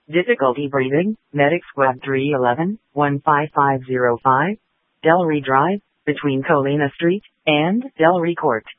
Difficulty breathing, Medic Squad 311, 15505, Delray Drive, between Colina Street and Delray Court.